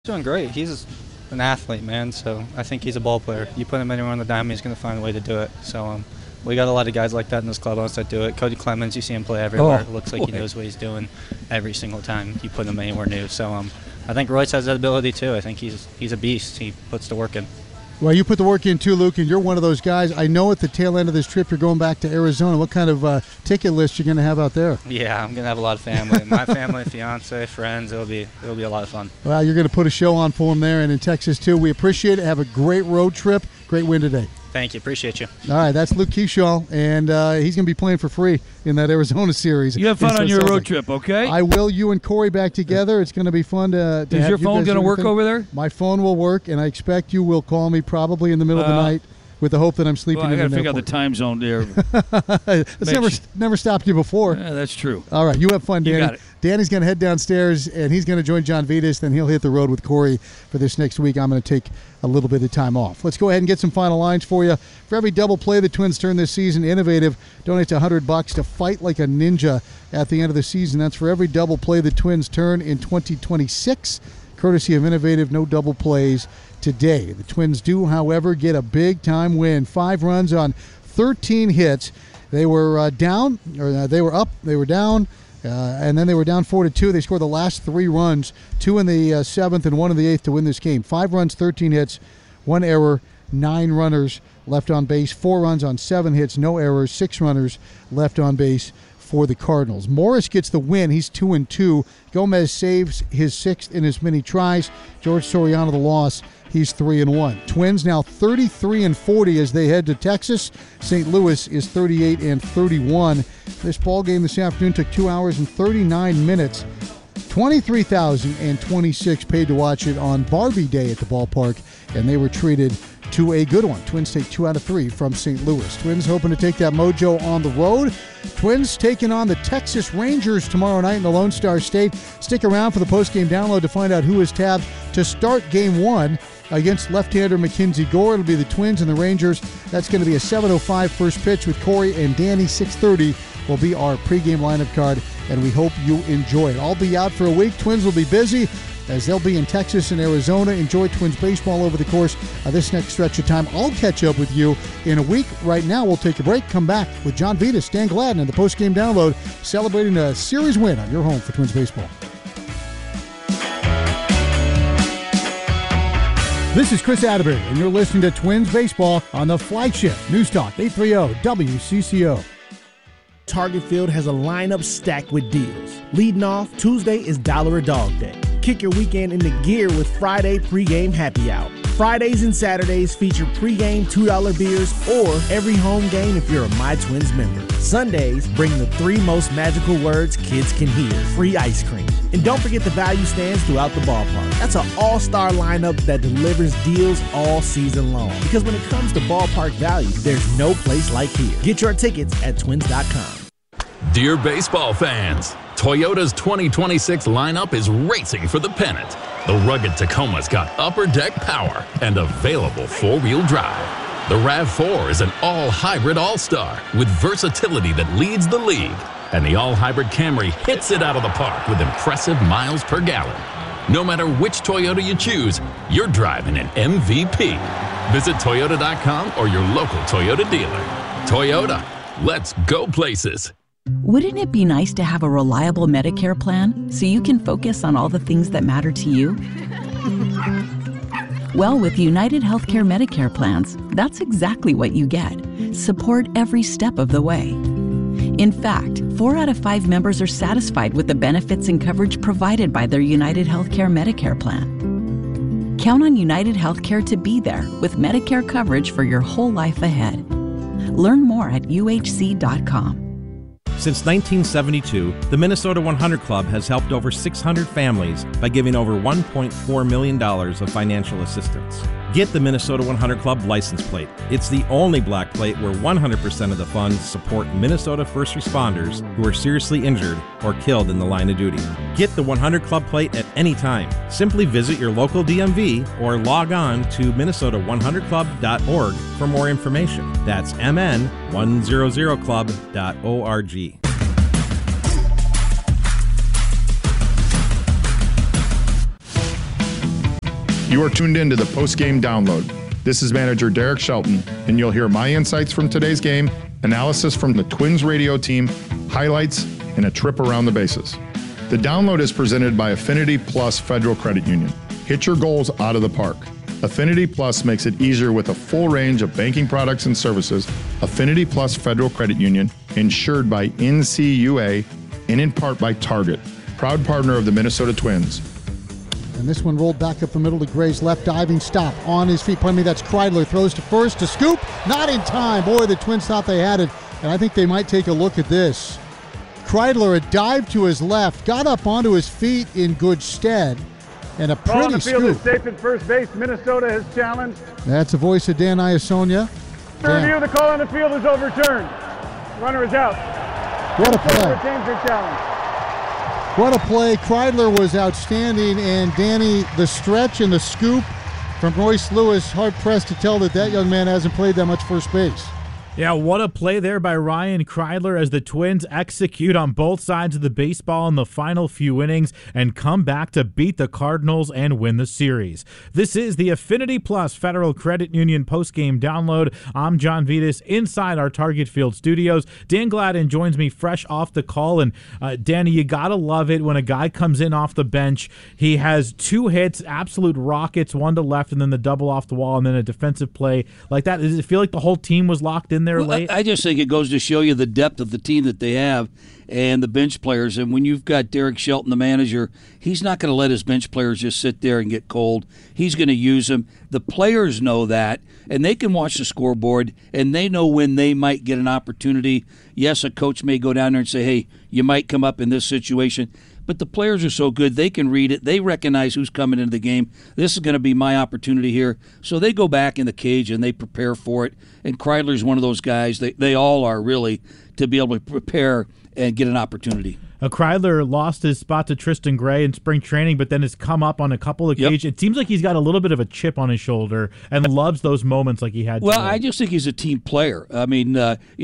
Doing great. He's an athlete, man, so I think he's a ball player. You put him anywhere on the diamond, he's going to find a way to do it. So we got a lot of guys like that in this clubhouse that do it. Cody Clemens, you see him play everywhere. It looks like he knows what he's doing every single time you put him anywhere new. So I think Royce has that ability too. I think he's a beast. He puts the work in. Well, you put the work in too, Luke, and you're one of those guys. I know at the tail end of this trip you're going back to Arizona. What kind of ticket list you're going to have out there? Yeah, I'm going to have a lot of family. My family, fiance, friends. It'll be a lot of fun. Well, you're going to put a show on for them there and in Texas too. We appreciate it. Have a great road trip. Great win today. Thank you. Appreciate you. All right, that's Luke Keeschall, and he's going to be playing for free in that Arizona series. You have fun on your road trip, okay? I will. You and Corey back together. It's going to be fun to Is your phone going to work over there? My phone will work, and I expect you will call me probably in the middle of the night with the hope that I'm sleeping in the airport. I got to figure out the time zone there. It's never stopped you before. Yeah, that's true. All right, you have fun, Danny. You got it. Danny's going to head downstairs, and he's going to join John Vitas. Then he'll hit the road with Corey for this next week. I'm going to take a little bit of time off. Let's go ahead and get some final lines for you. For every double play the Twins turn this season, Innovative donates $100 to Fight Like a Ninja at the end of the season. That's for every double play the Twins turn in 2026. Courtesy of Innovative, no double plays today. The Twins do, however, get a big-time win. 5 runs on 13 hits. They were down, or they were up, they were down, and then they were down 4-2. They scored the last 3 runs, 2 in the 7th and 1 in the 8th to win this game. 5 runs, 13 hits, 1 error, 9 runners left on base, 4 runs on 7 hits, no errors, 6 runners left on base for the Cardinals. Morris gets the win. He's 2-2. Gomez saves his 6th in as many tries. George Soriano the loss. He's 3-1. Twins now 33-40 as they head to Texas. St. Louis is 38-31. This ball game this afternoon took 2 hours and 39 minutes. 23,026 paid to watch it on Barbie Day at the ballpark, and they were treated to a good one. Twins take 2 out of 3 from St. Louis. Twins hoping to take that mojo on the road. Twins taking on the Texas Rangers tomorrow night in the Lone Star State. Stick around for the postgame download to find out who is tabbed to start Game 1 against left-hander Mackenzie Gore. It'll be the Twins and the Rangers. That's going to be a 7:05 first pitch with Corey and Danny. 6:30 will be our pregame lineup card, and we hope you enjoy it. I'll be out for a week. Twins will be busy as they'll be in Texas and Arizona. Enjoy Twins baseball over the course of this next stretch of time. I'll catch up with you in a week. Right now, we'll take a break, come back with John Vitas, Stan Gladden, and the postgame download, celebrating a series win on your home for Twins baseball. This is Chris Atterbury, and you're listening to Twins baseball on the flagship News Talk 830 WCCO. Target Field has a lineup stacked with deals. Leading off, Tuesday is $1 a Dog Day. Kick your weekend into gear with Friday pregame happy hour. Fridays and Saturdays feature pregame $2 beers or every home game if you're a My Twins member. Sundays bring the 3 most magical words kids can hear: free ice cream. And don't forget the value stands throughout the ballpark. That's an all-star lineup that delivers deals all season long. Because when it comes to ballpark value, there's no place like here. Get your tickets at twins.com. Dear baseball fans, Toyota's 2026 lineup is racing for the pennant. The rugged Tacoma's got upper deck power and available 4-wheel drive. The RAV4 is an all-hybrid all-star with versatility that leads the league. And the all-hybrid Camry hits it out of the park with impressive miles per gallon. No matter which Toyota you choose, you're driving an MVP. Visit Toyota.com or your local Toyota dealer. Toyota, let's go places. Wouldn't it be nice to have a reliable Medicare plan so you can focus on all the things that matter to you? Well, with United Healthcare Medicare plans, that's exactly what you get. Support every step of the way. In fact, 4 out of 5 members are satisfied with the benefits and coverage provided by their United Healthcare Medicare plan. Count on United Healthcare to be there with Medicare coverage for your whole life ahead. Learn more at uhc.com. Since 1972, the Minnesota 100 Club has helped over 600 families by giving over $1.4 million of financial assistance. Get the Minnesota 100 Club license plate. It's the only black plate where 100% of the funds support Minnesota first responders who are seriously injured or killed in the line of duty. Get the 100 Club plate at any time. Simply visit your local DMV or log on to minnesota100club.org for more information. That's mn100club.org. You are tuned in to the post-game download. This is manager Derek Shelton, and you'll hear my insights from today's game, analysis from the Twins radio team, highlights, and a trip around the bases. The download is presented by Affinity Plus Federal Credit Union. Hit your goals out of the park. Affinity Plus makes it easier with a full range of banking products and services. Affinity Plus Federal Credit Union, insured by NCUA and in part by Target, proud partner of the Minnesota Twins. And this one rolled back up the middle to Gray's left, diving stop on his feet. Pardon me, that's Kreidler. Throws to first, to scoop. Not in time. Boy, the Twins thought they had it. And I think they might take a look at this. Kreidler, a dive to his left, got up onto his feet in good stead. And a pretty Call on the field scoop. is safe at first base. Minnesota has challenged. That's the voice of Dan Iasonia. To review, the call on the field is overturned. Runner is out. What a play. Retains their challenge. What a play. Kreidler was outstanding, and Danny, the stretch and the scoop from Royce Lewis, hard-pressed to tell that young man hasn't played that much first base. Yeah, what a play there by Ryan Kreidler as the Twins execute on both sides of the baseball in the final few innings and come back to beat the Cardinals and win the series. This is the Affinity Plus Federal Credit Union postgame download. I'm John Vitas inside our Target Field studios. Dan Gladden joins me fresh off the call. And Danny, you got to love it when a guy comes in off the bench. He has 2 hits, absolute rockets, one to left, and then the double off the wall, and then a defensive play like that. Does it feel like the whole team was locked in there late? I just think it goes to show you the depth of the team that they have and the bench players. And when you've got Derek Shelton, the manager, he's not going to let his bench players just sit there and get cold. He's going to use them. The players know that, and they can watch the scoreboard, and they know when they might get an opportunity. Yes, a coach may go down there and say, hey, you might come up in this situation. But the players are so good, they can read it. They recognize who's coming into the game. This is going to be my opportunity here. So they go back in the cage and they prepare for it. And Kreidler's one of those guys, they all are really, to be able to prepare and get an opportunity. Kreidler lost his spot to Tristan Gray in spring training, but then has come up on a couple of occasions. It seems like he's got a little bit of a chip on his shoulder and loves those moments like he had Well, today. I just think he's a team player. I mean,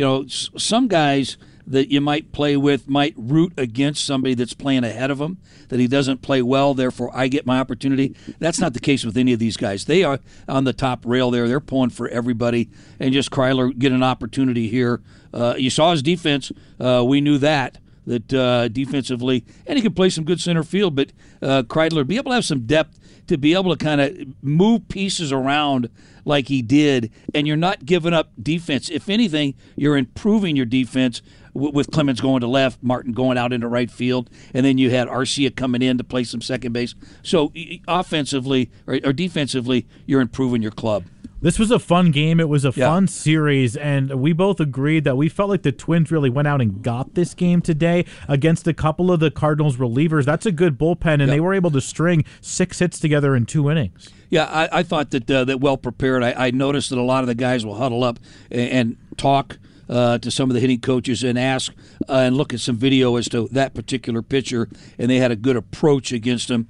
some guys that you might play with might root against somebody that's playing ahead of him, that he doesn't play well, therefore I get my opportunity. That's not the case with any of these guys. They are on the top rail there. They're pulling for everybody, and just Kreidler get an opportunity here. You saw his defense. We knew that defensively, and he can play some good center field, but Kreidler, be able to have some depth to be able to kind of move pieces around like he did, and you're not giving up defense. If anything, you're improving your defense with Clemens going to left, Martin going out into right field, and then you had Arcia coming in to play some second base. So offensively or defensively, you're improving your club. This was a fun game. It was a fun series, and we both agreed that we felt like the Twins really went out and got this game today against a couple of the Cardinals relievers. That's a good bullpen, and they were able to string 6 hits together in 2 innings. Yeah, I thought that well prepared. I noticed that a lot of the guys will huddle up and talk to some of the hitting coaches and ask and look at some video as to that particular pitcher, and they had a good approach against him.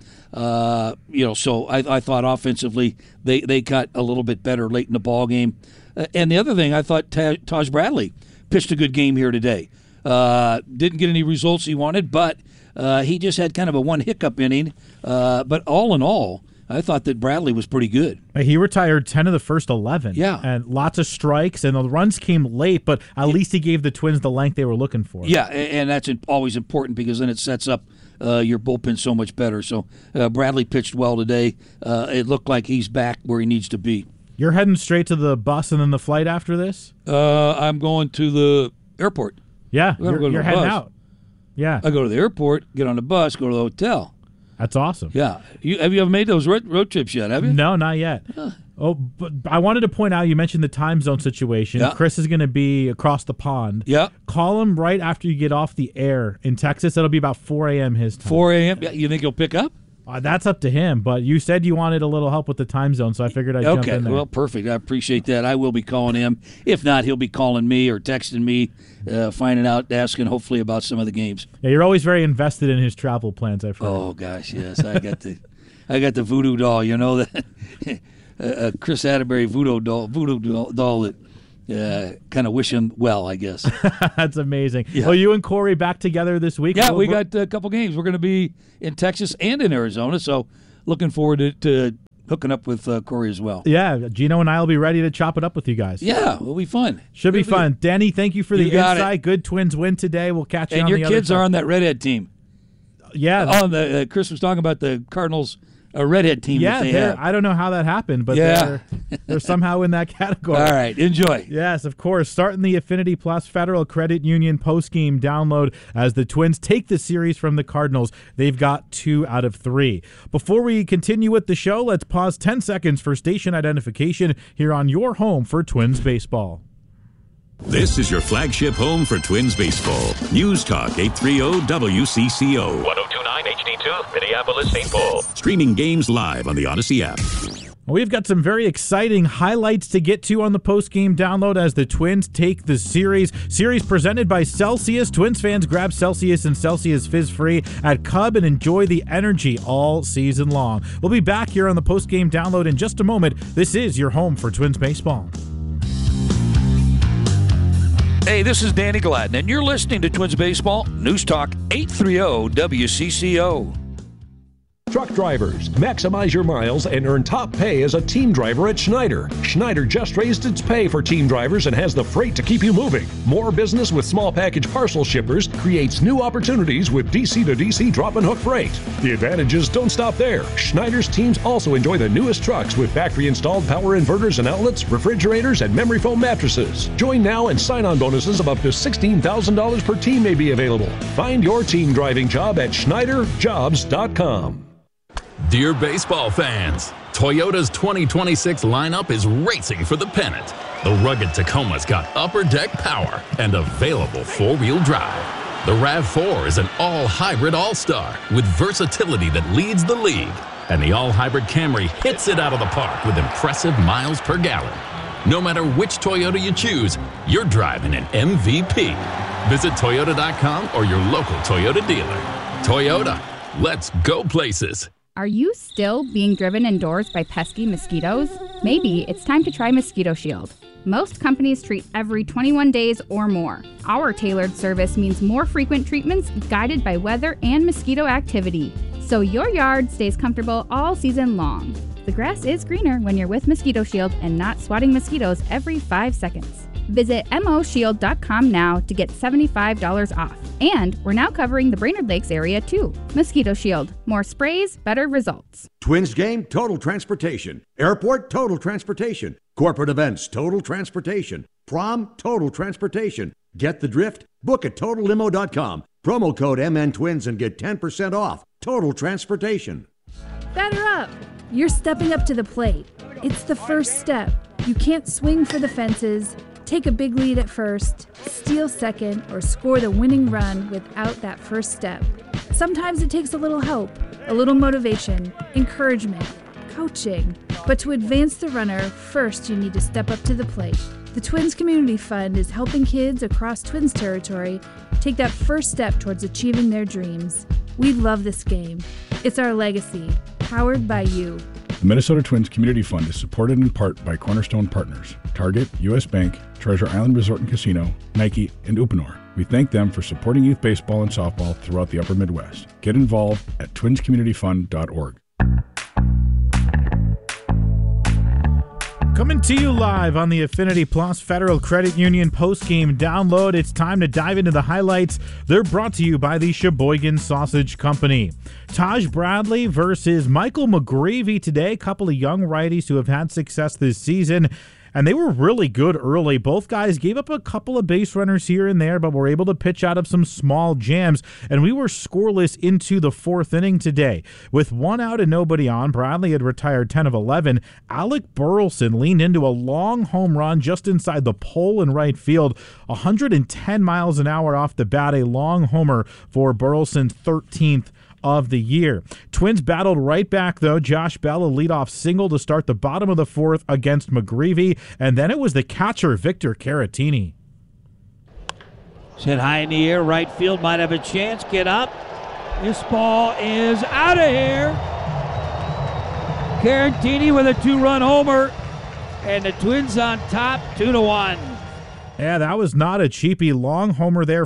So I thought offensively they got a little bit better late in the ball game. And the other thing, I thought Taj Bradley pitched a good game here today. Didn't get any results he wanted, but he just had kind of a one hiccup inning. But all in all, I thought that Bradley was pretty good. He retired 10 of the first 11. Yeah. And lots of strikes, and the runs came late, but at least he gave the Twins the length they were looking for. Yeah, and that's always important because then it sets up your bullpen so much better. So Bradley pitched well today. It looked like he's back where he needs to be. You're heading straight to the bus and then the flight after this? I'm going to the airport. Yeah, you're heading out. Yeah. I go to the airport, get on the bus, go to the hotel. That's awesome. Yeah. Have you ever made those road trips yet, have you? No, not yet. Oh, but I wanted to point out, you mentioned the time zone situation. Yeah. Chris is going to be across the pond. Yeah. Call him right after you get off the air in Texas. That'll be about 4 a.m. his time. 4 a.m.? You think he'll pick up? That's up to him, but you said you wanted a little help with the time zone, so I figured I'd jump in there. Well, perfect. I appreciate that. I will be calling him. If not, he'll be calling me or texting me, finding out, asking hopefully about some of the games. Yeah, you're always very invested in his travel plans, I've heard. Oh, gosh, yes. I got the voodoo doll, you know, that Chris Atterbury voodoo doll that kind of wish him well, I guess. That's amazing. Yeah. Well, you and Corey back together this week? Yeah, we got a couple games. We're going to be in Texas and in Arizona, so looking forward to hooking up with Corey as well. Yeah, Gino and I will be ready to chop it up with you guys. Yeah, it'll be fun. Should be fun. Danny, thank you for the insight. Good Twins win today. We'll catch you on the other side. And your kids are on that redhead team. Yeah. Oh, Chris was talking about the Cardinals redhead team. Yeah, that they have. I don't know how that happened, but they're somehow in that category. All right, enjoy. Yes, of course. Starting the Affinity Plus Federal Credit Union post-game download as the Twins take the series from the Cardinals. They've got 2 out of 3. Before we continue with the show, let's pause 10 seconds for station identification here on your home for Twins baseball. This is your flagship home for Twins baseball. News Talk 830 WCCO. 1029 HD2, Minneapolis, St. Paul. Streaming games live on the Odyssey app. We've got some very exciting highlights to get to on the post-game download as the Twins take the series. Series presented by Celsius. Twins fans, grab Celsius and Celsius Fizz-Free at Cub and enjoy the energy all season long. We'll be back here on the post-game download in just a moment. This is your home for Twins baseball. Hey, this is Danny Gladden, and you're listening to Twins Baseball, News Talk 830 WCCO. Truck drivers, maximize your miles and earn top pay as a team driver at Schneider. Schneider just raised its pay for team drivers and has the freight to keep you moving. More business with small package parcel shippers creates new opportunities with DC-to-DC drop-and-hook freight. The advantages don't stop there. Schneider's teams also enjoy the newest trucks with factory-installed power inverters and outlets, refrigerators, and memory foam mattresses. Join now and sign-on bonuses of up to $16,000 per team may be available. Find your team driving job at SchneiderJobs.com. Dear baseball fans, Toyota's 2026 lineup is racing for the pennant. The rugged Tacoma's got upper deck power and available four-wheel drive. The RAV4 is an all-hybrid all-star with versatility that leads the league. And the all-hybrid Camry hits it out of the park with impressive miles per gallon. No matter which Toyota you choose, you're driving an MVP. Visit Toyota.com or your local Toyota dealer. Toyota, let's go places. Are you still being driven indoors by pesky mosquitoes? Maybe it's time to try Mosquito Shield. Most companies treat every 21 days or more. Our tailored service means more frequent treatments guided by weather and mosquito activity, so your yard stays comfortable all season long. The grass is greener when you're with Mosquito Shield and not swatting mosquitoes every 5 seconds. Visit MOShield.com now to get $75 off. And we're now covering the Brainerd Lakes area too. Mosquito Shield. More sprays, better results. Twins game, Total Transportation. Airport, Total Transportation. Corporate events, Total Transportation. Prom, Total Transportation. Get the drift? Book at TotalLimo.com. Promo code MNTwins and get 10% off. Total Transportation. Batter up. You're stepping up to the plate. It's the first step. You can't swing for the fences, take a big lead at first, steal second, or score the winning run without that first step. Sometimes it takes a little help, a little motivation, encouragement, coaching. But to advance the runner, first you need to step up to the plate. The Twins Community Fund is helping kids across Twins territory take that first step towards achieving their dreams. We love this game. It's our legacy, powered by you. The Minnesota Twins Community Fund is supported in part by Cornerstone Partners, Target, U.S. Bank, Treasure Island Resort and Casino, Nike, and Uponor. We thank them for supporting youth baseball and softball throughout the upper Midwest. Get involved at twinscommunityfund.org. Coming to you live on the Affinity Plus Federal Credit Union post-game download. It's time to dive into the highlights. They're brought to you by the Sheboygan Sausage Company. Taj Bradley versus Michael McGreevy today. A couple of young righties who have had success this season. And they were really good early. Both guys gave up a couple of base runners here and there, but were able to pitch out of some small jams. And we were scoreless into the 4th inning today. With 1 out and nobody on, Bradley had retired 10 of 11. Alec Burleson leaned into a long home run just inside the pole in right field. 110 miles an hour off the bat, a long homer for Burleson's 13th of the year. Twins battled right back, though. Josh Bell, a leadoff single to start the bottom of the 4th against McGreevy, and then it was the catcher, Victor Caratini. Hit high in the air, right field might have a chance. Get up. This ball is out of here. Caratini with a 2-run homer, and the Twins on top, 2-1. Yeah, that was not a cheapie. Long homer there,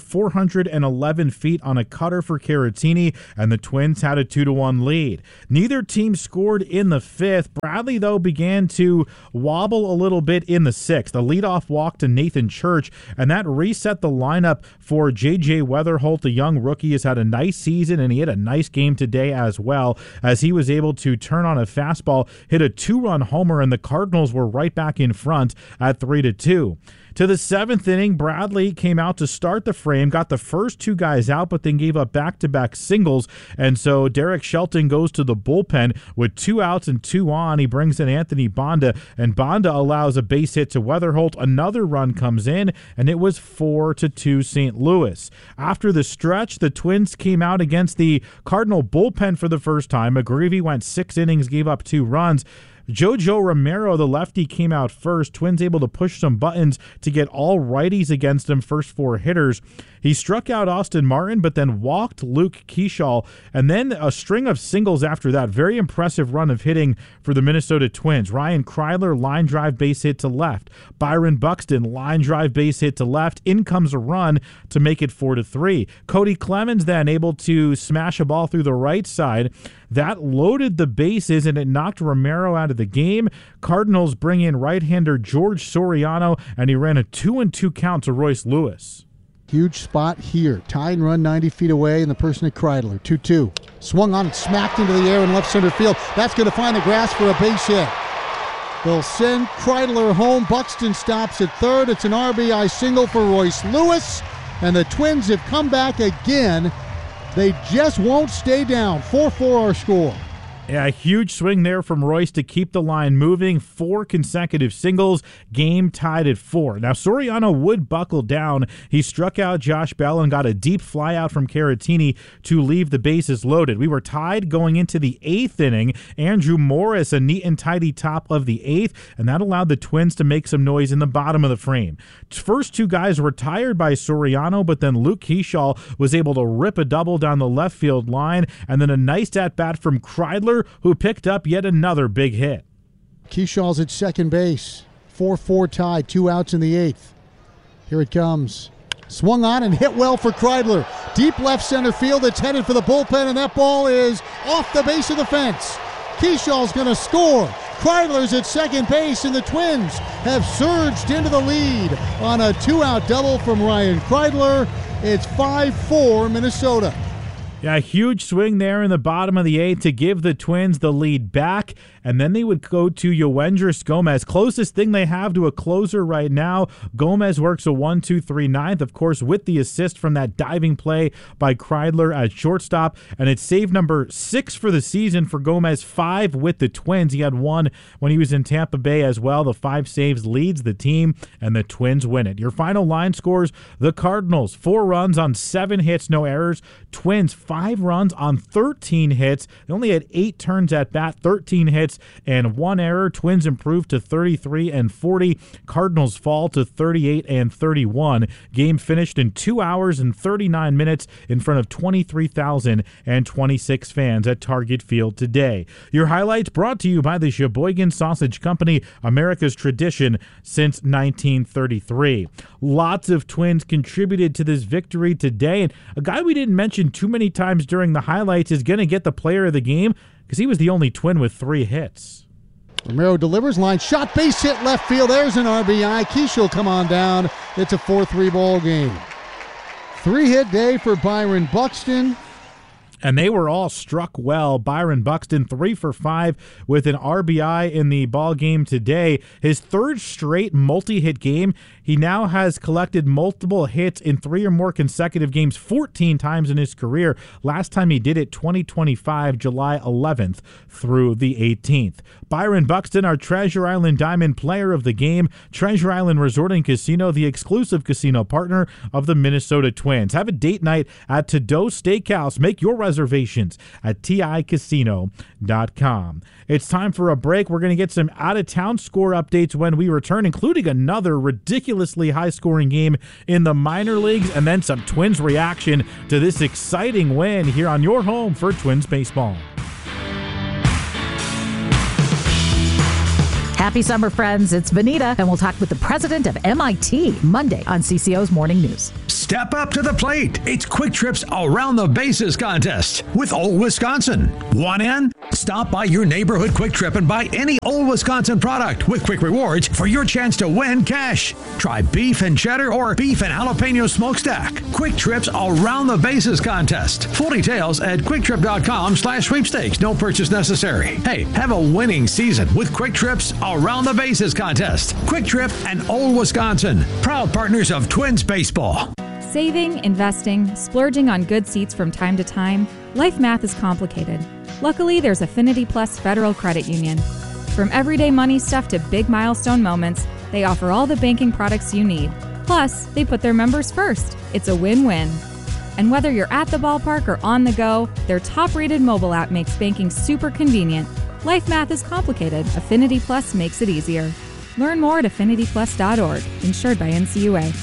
411 feet on a cutter for Caratini, and the Twins had a 2-1 lead. Neither team scored in the fifth. Bradley, though, began to wobble a little bit in the sixth. A leadoff walk to Nathan Church, and that reset the lineup for J.J. Weatherholt. The young rookie has had a nice season, and he had a nice game today as well, as he was able to turn on a fastball, hit a 2-run homer, and the Cardinals were right back in front at 3-2. To the seventh inning, Bradley came out to start the frame, got the first two guys out, but then gave up back-to-back singles, and so Derek Shelton goes to the bullpen with 2 outs and 2 on. He brings in Anthony Banda, and Banda allows a base hit to Weatherholt. Another run comes in, and it was 4-2 St. Louis. After the stretch, the Twins came out against the Cardinal bullpen for the first time. McGreevy went 6 innings, gave up 2 runs. Jojo Romero, the lefty, came out first. Twins able to push some buttons to get all righties against him, first 4 hitters. He struck out Austin Martin, but then walked Luke Keeschall, and then a string of singles after that. Very impressive run of hitting for the Minnesota Twins. Ryan Kreidler, line drive base hit to left. Byron Buxton, line drive base hit to left. In comes a run to make it 4-3. Cody Clemens then able to smash a ball through the right side. That loaded the bases, and it knocked Romero out of the game. Cardinals bring in right-hander George Soriano, and he ran a 2-2 count to Royce Lewis. Huge spot here. Tie and run 90 feet away, and the person at Kreidler. 2-2. Swung on and smacked into the air in left center field. That's going to find the grass for a base hit. They'll send Kreidler home. Buxton stops at third. It's an RBI single for Royce Lewis, and the Twins have come back again. They just won't stay down. 4-4 our score. Yeah, a huge swing there from Royce to keep the line moving. 4 consecutive singles, game tied at 4. Now, Soriano would buckle down. He struck out Josh Bell and got a deep flyout from Caratini to leave the bases loaded. We were tied going into the 8th inning. Andrew Morris, a neat and tidy top of the 8th, and that allowed the Twins to make some noise in the bottom of the frame. First 2 guys were tired by Soriano, but then Luke Keeschall was able to rip a double down the left field line, and then a nice at-bat from Kreidler, who picked up yet another big hit. Keeschall's at second base. 4-4 tie, 2 outs in the 8th. Here it comes. Swung on and hit well for Kreidler. Deep left center field. It's headed for the bullpen, and that ball is off the base of the fence. Keeschall's going to score. Kreidler's at second base, and the Twins have surged into the lead on a 2-out double from Ryan Kreidler. It's 5-4 Minnesota. Yeah, a huge swing there in the bottom of the 8th to give the Twins the lead back, and then they would go to Yoendris Gomez. Closest thing they have to a closer right now. Gomez works a 1-2-3 ninth, of course, with the assist from that diving play by Kreidler at shortstop, and it's save number 6 for the season for Gomez, 5 with the Twins. He had 1 when he was in Tampa Bay as well. The 5 saves leads the team, and the Twins win it. Your final line scores: the Cardinals, 4 runs on 7 hits, no errors. Twins, 5 runs on 13 hits. They only had 8 turns at bat, 13 hits, and 1 error. Twins improved to 33-40. Cardinals fall to 38-31. Game finished in 2 hours and 39 minutes in front of 23,026 fans at Target Field today. Your highlights brought to you by the Sheboygan Sausage Company, America's tradition since 1933. Lots of Twins contributed to this victory today, and a guy we didn't mention too many times during the highlights is going to get the player of the game because he was the only Twin with 3 hits. Romero delivers, line shot, base hit left field. There's an RBI. Keesh will come on down. It's a 4-3 ball game. 3-hit day for Byron Buxton. And they were all struck well. Byron Buxton, 3 for 5 with an RBI in the ball game today. His 3rd straight multi-hit game. He now has collected multiple hits in 3 or more consecutive games 14 times in his career. Last time he did it, 2025, July 11th through the 18th. Byron Buxton, our Treasure Island Diamond Player of the Game. Treasure Island Resort and Casino, the exclusive casino partner of the Minnesota Twins. Have a date night at To-Do Steakhouse. Make your reservations at TICasino.com. It's time for a break. We're going to get some out-of-town score updates when we return, including another ridiculously high-scoring game in the minor leagues, and then some Twins reaction to this exciting win here on your home for Twins baseball. Happy summer, friends. It's Vanita, and we'll talk with the president of MIT Monday on CCO's Morning News. Step up to the plate. It's Quick Trip's Around the Bases contest with Old Wisconsin. Want in? Stop by your neighborhood Quick Trip and buy any Old Wisconsin product with quick rewards for your chance to win cash. Try beef and cheddar or beef and jalapeno smokestack. Quick Trip's Around the Bases contest. Full details at quicktrip.com/sweepstakes. No purchase necessary. Hey, have a winning season with Quick Trip's Around the Bases contest. Quick Trip and Old Wisconsin, proud partners of Twins baseball. Saving, investing, splurging on good seats from time to time, life math is complicated. Luckily, there's Affinity Plus Federal Credit Union. From everyday money stuff to big milestone moments, they offer all the banking products you need. Plus, they put their members first. It's a win-win. And whether you're at the ballpark or on the go, their top-rated mobile app makes banking super convenient. Life math is complicated. Affinity Plus makes it easier. Learn more at affinityplus.org. Insured by NCUA.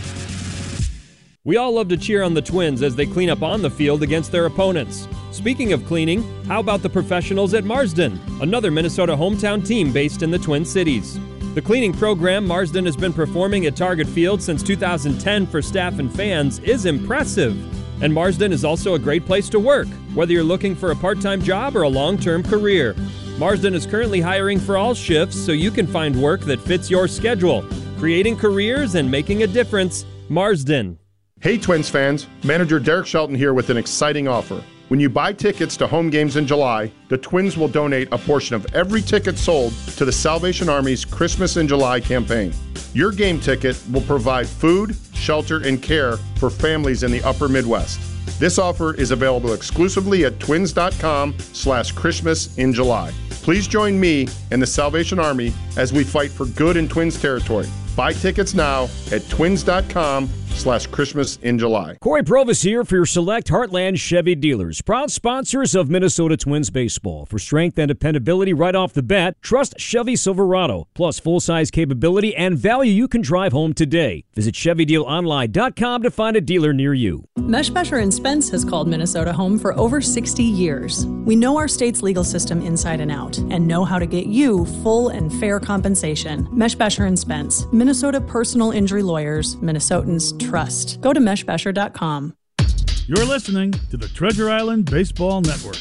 We all love to cheer on the Twins as they clean up on the field against their opponents. Speaking of cleaning, how about the professionals at Marsden, another Minnesota hometown team based in the Twin Cities? The cleaning program Marsden has been performing at Target Field since 2010 for staff and fans is impressive. And Marsden is also a great place to work, whether you're looking for a part-time job or a long-term career. Marsden is currently hiring for all shifts so you can find work that fits your schedule. Creating careers and making a difference. Marsden. Hey Twins fans, manager Derek Shelton here with an exciting offer. When you buy tickets to home games in July, the Twins will donate a portion of every ticket sold to the Salvation Army's Christmas in July campaign. Your game ticket will provide food, shelter, and care for families in the upper Midwest. This offer is available exclusively at twins.com/Christmas in July. Please join me and the Salvation Army as we fight for good in Twins territory. Buy tickets now at twins.com/Christmas in July. Corey Provis here for your select Heartland Chevy dealers, proud sponsors of Minnesota Twins baseball. For strength and dependability right off the bat, trust Chevy Silverado. Plus full-size capability and value you can drive home today. Visit ChevyDealOnline.com to find a dealer near you. Meshbesher & Spence has called Minnesota home for over 60 years. We know our state's legal system inside and out and know how to get you full and fair compensation. Meshbesher & Spence, Minnesota personal injury lawyers, Minnesotans trust. Go to meshbesher.com. You're listening to the Treasure Island Baseball Network.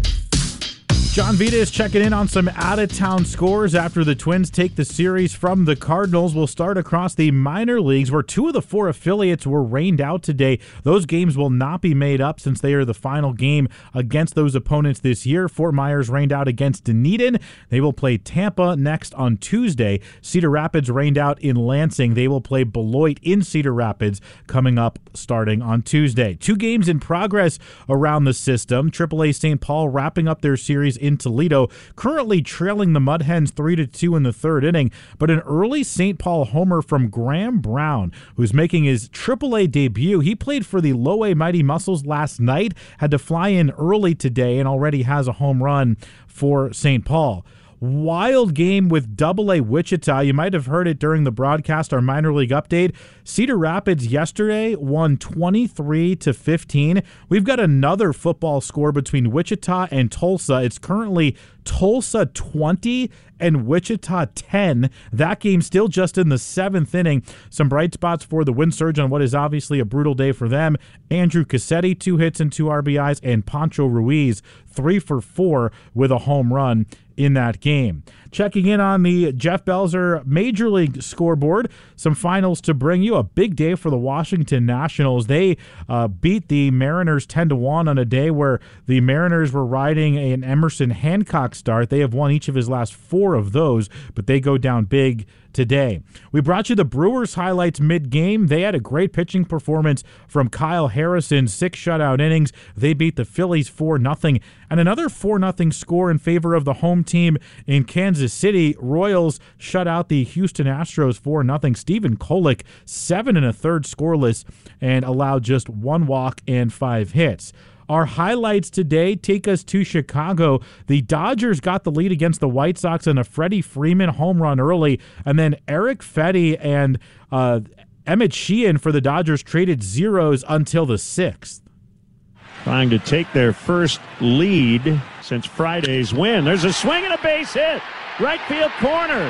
John Vita is checking in on some out-of-town scores after the Twins take the series from the Cardinals. We'll start across the minor leagues where 2 of the 4 affiliates were rained out today. Those games will not be made up since they are the final game against those opponents this year. Fort Myers rained out against Dunedin. They will play Tampa next on Tuesday. Cedar Rapids rained out in Lansing. They will play Beloit in Cedar Rapids coming up starting on Tuesday. 2 games in progress around the system. AAA St. Paul wrapping up their series in Toledo, currently trailing the Mud Hens 3-2 in the 3rd inning, but an early St. Paul homer from Graham Brown, who's making his AAA debut. He played for the Low-A Mighty Muscles last night, had to fly in early today, and already has a home run for St. Paul. Wild game with AA Wichita. You might have heard it during the broadcast, our minor league update. Cedar Rapids yesterday won 23-15. We've got another football score between Wichita and Tulsa. It's currently Tulsa 20 and Wichita 10. That game still just in the 7th inning. Some bright spots for the Wind Surge on what is obviously a brutal day for them. Andrew Cassetti, 2 hits and 2 RBIs, and Pancho Ruiz, 3 for 4 with a home run in that game. Checking in on the Jeff Belzer Major League scoreboard, some finals to bring you. A big day for the Washington Nationals. They beat the Mariners 10-1 on a day where the Mariners were riding an Emerson Hancock start. They have won each of his last 4 of those, but they go down big today. We brought you the Brewers highlights mid-game. They had a great pitching performance from Kyle Harrison, 6 shutout innings. They beat the Phillies 4-0, and another 4-0 score in favor of the home team in Kansas City. Royals shut out the Houston Astros 4-0. Stephen Kolek, 7 1/3 scoreless, and allowed just 1 walk and 5 hits. Our highlights today take us to Chicago. The Dodgers got the lead against the White Sox on a Freddie Freeman home run early, and then Eric Fetty and Emmett Sheehan for the Dodgers traded zeros until the 6th. Trying to take their first lead since Friday's win. There's a swing and a base hit. Right field corner.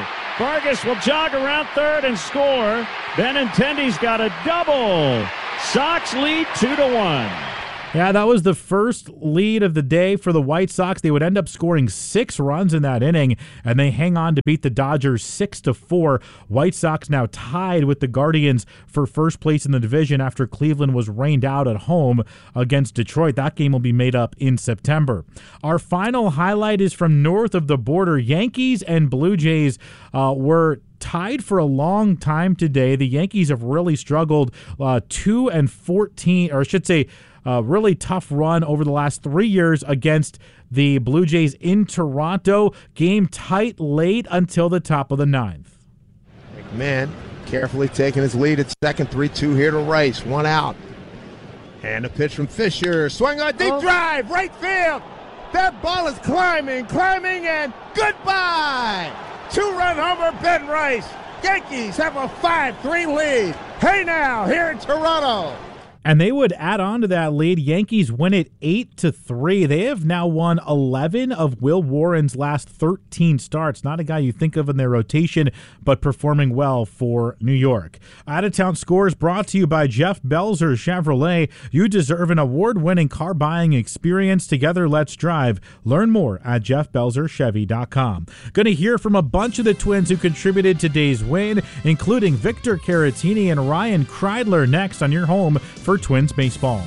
Vargas will jog around third and score. Benintendi's got a double. Sox lead 2-1. Yeah, that was the first lead of the day for the White Sox. They would end up scoring 6 runs in that inning, and they hang on to beat the Dodgers 6-4. White Sox now tied with the Guardians for first place in the division after Cleveland was rained out at home against Detroit. That game will be made up in September. Our final highlight is from north of the border. Yankees and Blue Jays were tied for a long time today. The Yankees have really struggled, 2-14, or I should say, really tough run over the last 3 years against the Blue Jays in Toronto. Game tight late until the top of the 9th. McMahon carefully taking his lead at second, 3-2 here to Rice. 1 out. And a pitch from Fisher. Swing on deep drive, right field. That ball is climbing, and goodbye. 2-run homer, Ben Rice. Yankees have a 5-3 lead. Hey now, here in Toronto. And they would add on to that lead. Yankees win it 8-3. They have now won 11 of Will Warren's last 13 starts. Not a guy you think of in their rotation, but performing well for New York. Out-of-town scores brought to you by Jeff Belzer Chevrolet. You deserve an award-winning car buying experience. Together, let's drive. Learn more at jeffbelzerchevy.com. Going to hear from a bunch of the Twins who contributed to today's win, including Victor Caratini and Ryan Kreidler next on your home for Twins baseball.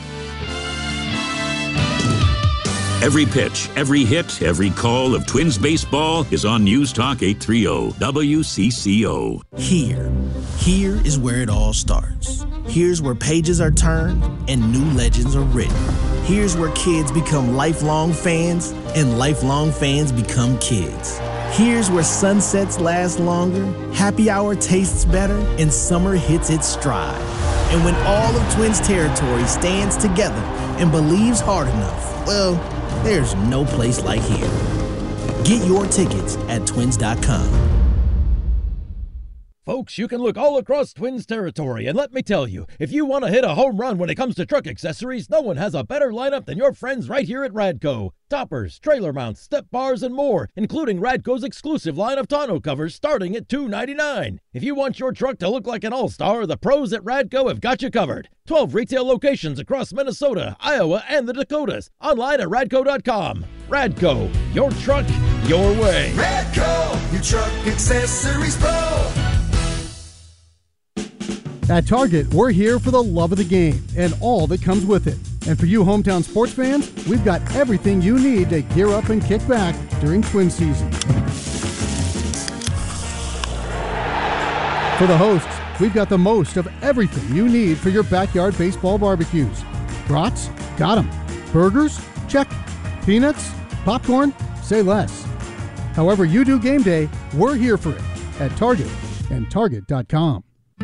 Every pitch, every hit, every call of Twins baseball is on News Talk 830 WCCO. Here is where it all starts. Here's where pages are turned and new legends are written. Here's where kids become lifelong fans and lifelong fans become kids. Here's where sunsets last longer, happy hour tastes better, and summer hits its stride. And when all of Twins territory stands together and believes hard enough, well, there's no place like here. Get your tickets at twins.com. Folks, you can look all across Twins territory, and let me tell you, if you want to hit a home run when it comes to truck accessories, no one has a better lineup than your friends right here at Radco. Toppers, trailer mounts, step bars, and more, including Radco's exclusive line of tonneau covers starting at $2.99. If you want your truck to look like an all-star, the pros at Radco have got you covered. 12 retail locations across Minnesota, Iowa, and the Dakotas. Online at radco.com. Radco, your truck, your way. Radco, your truck accessories pro. At Target, we're here for the love of the game and all that comes with it. And for you hometown sports fans, we've got everything you need to gear up and kick back during Twin season. For the hosts, we've got the most of everything you need for your backyard baseball barbecues. Brats? Got 'em. Burgers? Check. Peanuts? Popcorn? Say less. However you do game day, we're here for it at Target and Target.com.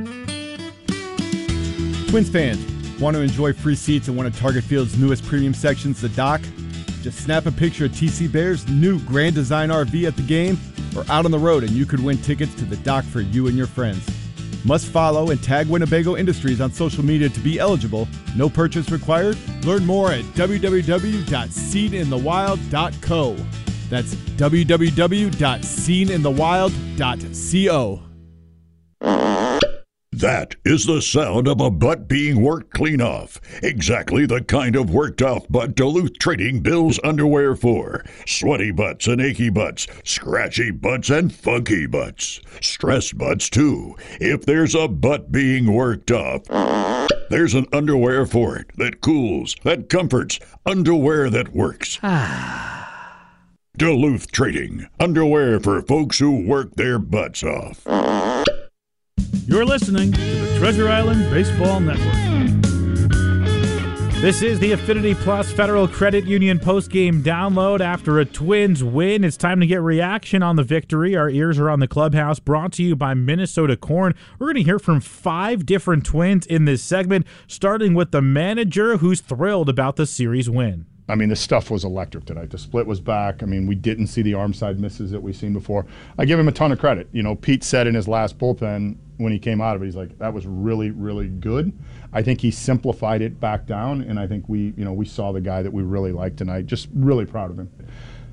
Twins fans, want to enjoy free seats in one of Target Field's newest premium sections, the Dock? Just snap a picture of TC Bear's new Grand Design RV at the game or out on the road and you could win tickets to the Dock for you and your friends. Must follow and tag Winnebago Industries on social media to be eligible. No purchase required. Learn more at www.seeninthewild.co. That's www.seeninthewild.co. That is the sound of a butt being worked clean off. Exactly the kind of worked off butt Duluth Trading builds underwear for. Sweaty butts and achy butts, scratchy butts and funky butts. Stressed butts too. If there's a butt being worked off, there's an underwear for it that cools, that comforts, underwear that works. Duluth Trading, underwear for folks who work their butts off. You're listening to the Treasure Island Baseball Network. This is the Affinity Plus Federal Credit Union postgame download after a Twins win. It's time to get reaction on the victory. Our ears are on the clubhouse, brought to you by Minnesota Corn. We're going to hear from 5 different Twins in this segment, starting with the manager who's thrilled about the series win. I mean, the stuff was electric tonight. The split was back. I mean, we didn't see the arm side misses that we've seen before. I give him a ton of credit. You know, Pete said in his last bullpen when he came out of it, he's like, that was really, really good. I think he simplified it back down, and I think we saw the guy that we really liked tonight. Just really proud of him.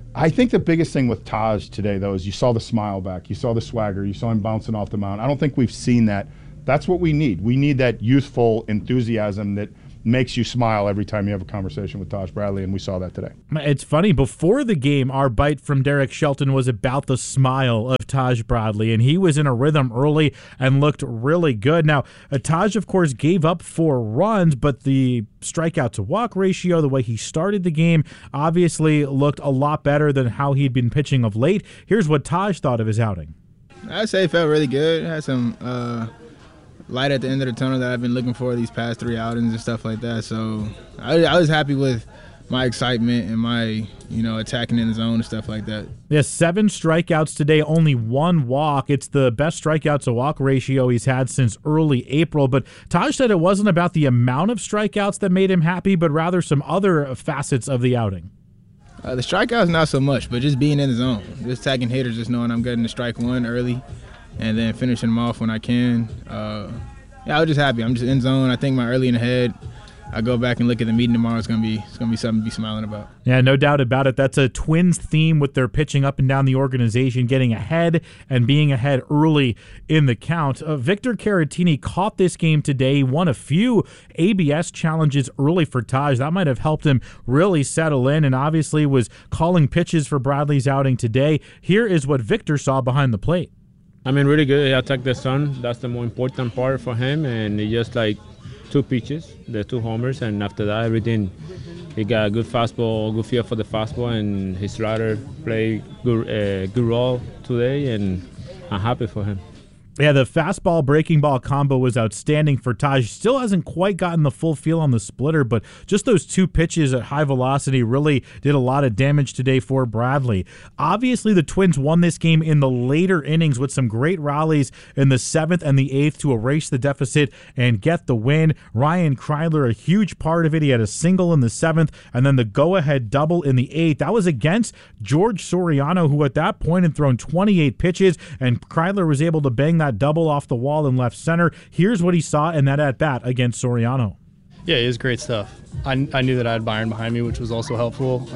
I think the biggest thing with Taj today, though, is you saw the smile back. You saw the swagger. You saw him bouncing off the mound. I don't think we've seen that. That's what we need. We need that youthful enthusiasm that makes you smile every time you have a conversation with Taj Bradley, and we saw that today. It's funny, before the game, our bite from Derek Shelton was about the smile of Taj Bradley, and he was in a rhythm early and looked really good. Now, Taj, of course, gave up 4 runs, but the strikeout-to-walk ratio, the way he started the game, obviously looked a lot better than how he'd been pitching of late. Here's what Taj thought of his outing. I'd say it felt really good. It had some light at the end of the tunnel that I've been looking for these past 3 outings and stuff like that. So I was happy with my excitement and my, attacking in the zone and stuff like that. Yeah, 7 strikeouts today, only 1 walk. It's the best strikeout-to-walk ratio he's had since early April. But Taj said it wasn't about the amount of strikeouts that made him happy, but rather some other facets of the outing. The strikeouts, not so much, but just being in the zone. Just tagging hitters, just knowing I'm getting to strike 1 early and then finishing them off when I can. I was just happy. I'm just in zone. I think my early in the head, I go back and look at the meeting tomorrow. It's gonna be something to be smiling about. Yeah, no doubt about it. That's a Twins theme with their pitching up and down the organization, getting ahead and being ahead early in the count. Victor Caratini caught this game today. He won a few ABS challenges early for Taj. That might have helped him really settle in, and obviously was calling pitches for Bradley's outing today. Here is what Victor saw behind the plate. I mean, really good. He attacked the sun. That's the more important part for him. And he just 2 pitches, the 2 homers. And after that, everything, he got a good fastball, good feel for the fastball. And his slider played good role today. And I'm happy for him. Yeah, the fastball breaking ball combo was outstanding for Taj. Still hasn't quite gotten the full feel on the splitter, but just those 2 pitches at high velocity really did a lot of damage today for Bradley. Obviously, the Twins won this game in the later innings with some great rallies in the 7th and the 8th to erase the deficit and get the win. Ryan Kreidler, a huge part of it. He had a single in the 7th and then the go-ahead double in the 8th. That was against George Soriano, who at that point had thrown 28 pitches, and Kreidler was able to bang that double off the wall in left center. Here's what he saw in that at-bat against Soriano. Yeah, it was great stuff. I knew that I had Byron behind me, which was also helpful.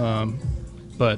But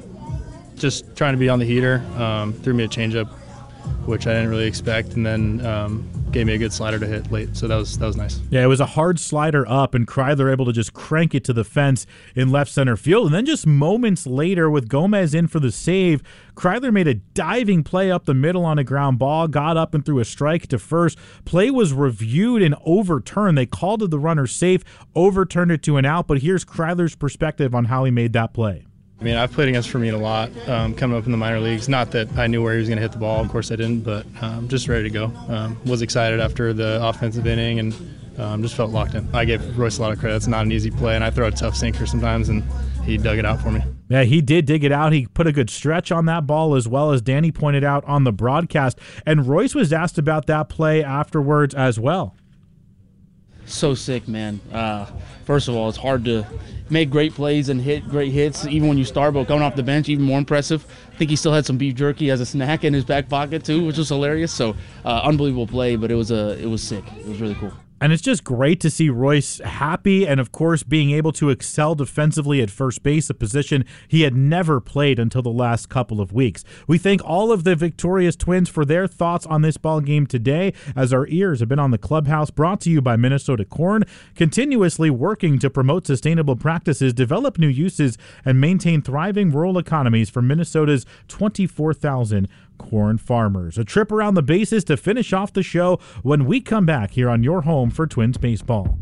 just trying to be on the heater, threw me a changeup, which I didn't really expect, and then gave me a good slider to hit late. So that was nice. Yeah, it was a hard slider up, and Kreidler able to just crank it to the fence in left center field. And then just moments later, with Gomez in for the save, Kreidler made a diving play up the middle on a ground ball, got up and threw a strike to first. Play was reviewed and overturned. They called it the runner safe, overturned it to an out, but here's Kreidler's perspective on how he made that play. I mean, I've played against Fermin a lot coming up in the minor leagues. Not that I knew where he was going to hit the ball. Of course I didn't, but just ready to go. Was excited after the offensive inning and just felt locked in. I gave Royce a lot of credit. It's not an easy play, and I throw a tough sinker sometimes, and he dug it out for me. Yeah, he did dig it out. He put a good stretch on that ball, as well as Danny pointed out on the broadcast. And Royce was asked about that play afterwards as well. So sick, man. First of all, it's hard to make great plays and hit great hits, even when you start, but coming off the bench, even more impressive. I think he still had some beef jerky as a snack in his back pocket, too, which was hilarious. So, unbelievable play, but it was sick. It was really cool. And it's just great to see Royce happy and, of course, being able to excel defensively at first base, a position he had never played until the last couple of weeks. We thank all of the victorious Twins for their thoughts on this ball game today, as our ears have been on the clubhouse, brought to you by Minnesota Corn, continuously working to promote sustainable practices, develop new uses, and maintain thriving rural economies for Minnesota's 24,000 corn farmers. A trip around the bases to finish off the show when we come back here on your home for Twins baseball.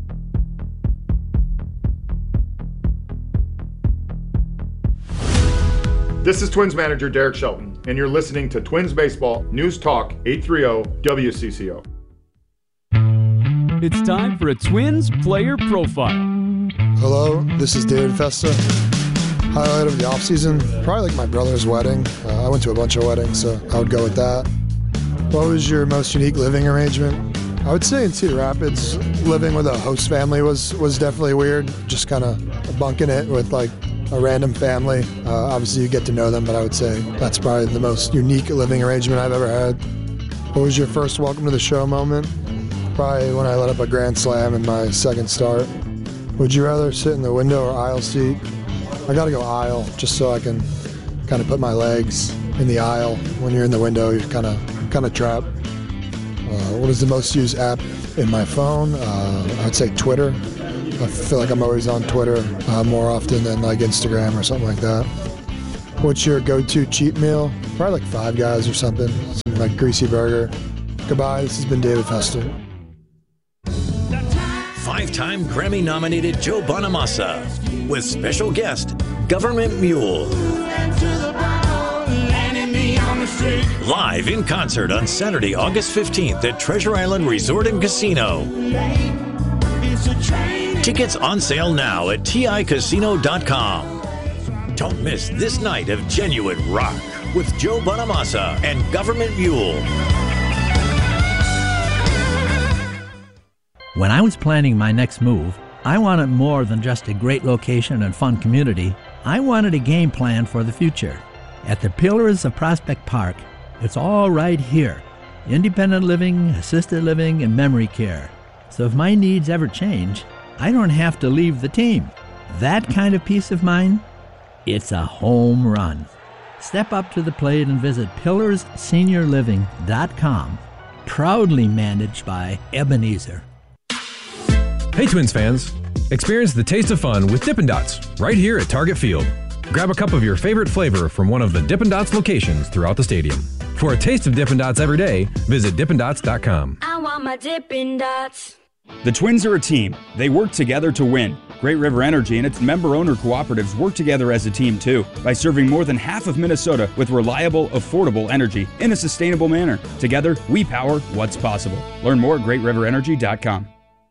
This is Twins manager Derek Shelton, and you're listening to Twins Baseball News Talk 830 WCCO. It's time for a Twins player profile. Hello, this is David Festa. Highlight of the offseason, probably like my brother's wedding. I went to a bunch of weddings, so I would go with that. What was your most unique living arrangement? I would say in Cedar Rapids, living with a host family was definitely weird. Just kind of bunking it with like a random family. Obviously you get to know them, but I would say that's probably the most unique living arrangement I've ever had. What was your first welcome to the show moment? Probably when I let up a grand slam in my second start. Would you rather sit in the window or aisle seat? I gotta go aisle, just so I can kind kind of put my legs in the aisle. When you're in the window, you're kind of trapped. What is the most used app in my phone? I'd say Twitter. I feel like I'm always on Twitter more often than like Instagram or something like that. What's your go-to cheat meal? Probably like Five Guys or something like greasy burger. Goodbye, this has been David Fester. 5-time Grammy-nominated Joe Bonamassa with special guest, Government Mule. Live in concert on Saturday, August 15th at Treasure Island Resort and Casino. Tickets on sale now at TICasino.com. Don't miss this night of genuine rock with Joe Bonamassa and Government Mule. When I was planning my next move, I wanted more than just a great location and fun community. I wanted a game plan for the future. At the Pillars of Prospect Park, it's all right here. Independent living, assisted living, and memory care. So if my needs ever change, I don't have to leave the team. That kind of peace of mind, it's a home run. Step up to the plate and visit pillarsseniorliving.com. Proudly managed by Ebenezer. Hey Twins fans, experience the taste of fun with Dippin' Dots right here at Target Field. Grab a cup of your favorite flavor from one of the Dippin' Dots locations throughout the stadium. For a taste of Dippin' Dots every day, visit dippindots.com. I want my Dippin' Dots. The Twins are a team. They work together to win. Great River Energy and its member-owner cooperatives work together as a team, too, by serving more than half of Minnesota with reliable, affordable energy in a sustainable manner. Together, we power what's possible. Learn more at greatriverenergy.com.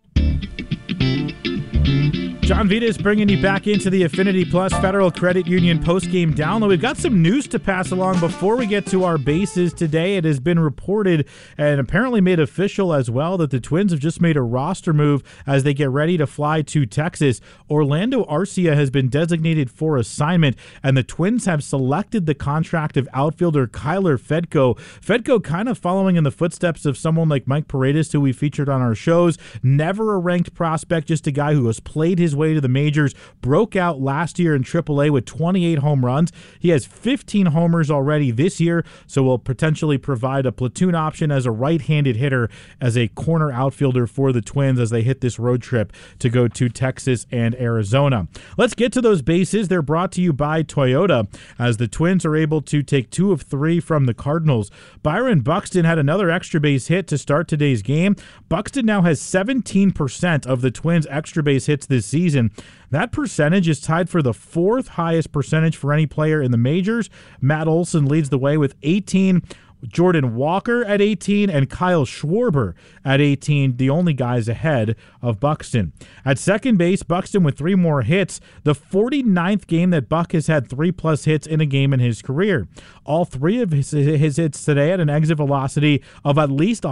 John Vitas bringing you back into the Affinity Plus Federal Credit Union postgame download. We've got some news to pass along before we get to our bases today. It has been reported and apparently made official as well that the Twins have just made a roster move as they get ready to fly to Texas. Orlando Arcia has been designated for assignment, and the Twins have selected the contract of outfielder Kyler Fedko. Fedko kind of following in the footsteps of someone like Mike Paredes, who we featured on our shows. Never a ranked prospect, just a guy who has played his way to the majors, broke out last year in AAA with 28 home runs. He has 15 homers already this year, so will potentially provide a platoon option as a right-handed hitter as a corner outfielder for the Twins as they hit this road trip to go to Texas and Arizona. Let's get to those bases. They're brought to you by Toyota as the Twins are able to take 2 of 3 from the Cardinals. Byron Buxton had another extra base hit to start today's game. Buxton now has 17% of the Twins' extra base hits this season. That percentage is tied for the 4th highest percentage for any player in the majors. Matt Olson leads the way with 18. Jordan Walker at 18 and Kyle Schwarber at 18, the only guys ahead of Buxton. At second base, Buxton with 3 more hits, the 49th game that Buck has had 3+ hits in a game in his career. All 3 of his hits today had an exit velocity of at least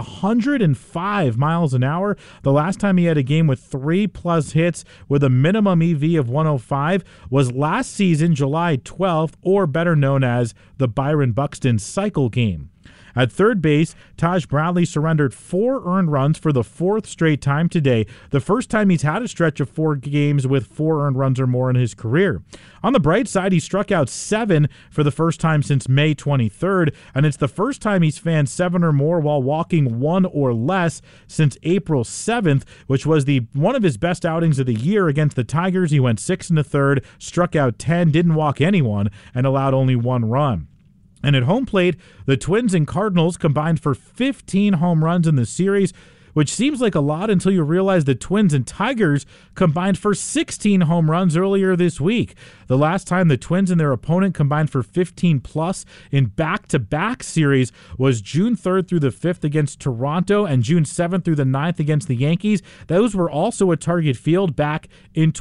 105 miles an hour. The last time he had a game with 3+ hits with a minimum EV of 105 was last season, July 12th, or better known as the Byron Buxton cycle game. At third base, Taj Bradley surrendered 4 earned runs for the 4th straight time today, the first time he's had a stretch of 4 games with 4 earned runs or more in his career. On the bright side, he struck out 7 for the first time since May 23rd, and it's the first time he's fanned 7 or more while walking 1 or less since April 7th, which was one of his best outings of the year against the Tigers. He went 6 1/3, struck out 10, didn't walk anyone, and allowed only 1 run. And at home plate, the Twins and Cardinals combined for 15 home runs in the series, which seems like a lot until you realize the Twins and Tigers combined for 16 home runs earlier this week. The last time the Twins and their opponent combined for 15+ in back-to-back series was June 3rd through the 5th against Toronto and June 7th through the 9th against the Yankees. Those were also at Target Field back in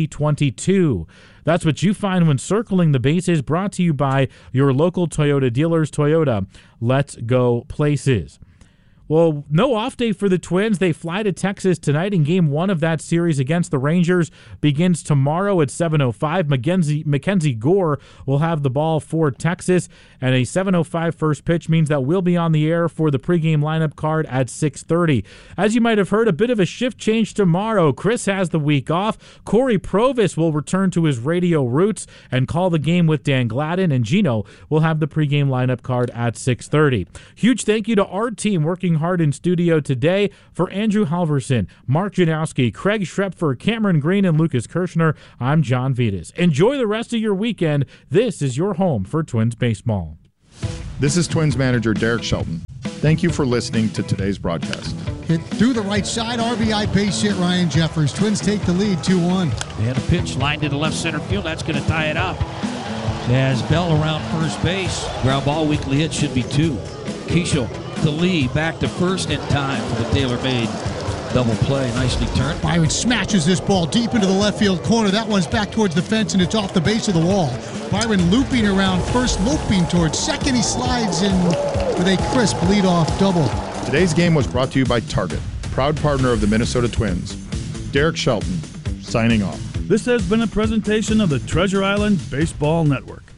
2022. That's what you find when circling the bases, brought to you by your local Toyota dealers. Toyota, let's go places. Well, no off day for the Twins. They fly to Texas tonight, and Game 1 of that series against the Rangers begins tomorrow at 7:05. Mackenzie Gore will have the ball for Texas, and a 7:05 first pitch means that we'll be on the air for the pregame lineup card at 6:30. As you might have heard, a bit of a shift change tomorrow. Chris has the week off. Corey Provis will return to his radio roots and call the game with Dan Gladden, and Gino will have the pregame lineup card at 6:30. Huge thank you to our team working hard in studio today. For Andrew Halverson, Mark Janowski, Craig Schrepfer, Cameron Green, and Lucas Kirshner, I'm John Vitas. Enjoy the rest of your weekend. This is your home for Twins baseball. This is Twins manager Derek Shelton. Thank you for listening to today's broadcast. Hit through the right side, RBI base hit Ryan Jeffers. Twins take the lead 2-1. They had a pitch lined into left center field. That's going to tie it up. As Bell around first base. Ground ball, weakly hit, should be 2. Keishel to Lee, back to first in time for the tailor-made double play. Nicely turned. Byron smashes this ball deep into the left field corner. That one's back towards the fence, and it's off the base of the wall. Byron looping around first, loping towards second. He slides in with a crisp leadoff double. Today's game was brought to you by Target, proud partner of the Minnesota Twins. Derek Shelton, signing off. This has been a presentation of the Treasure Island Baseball Network.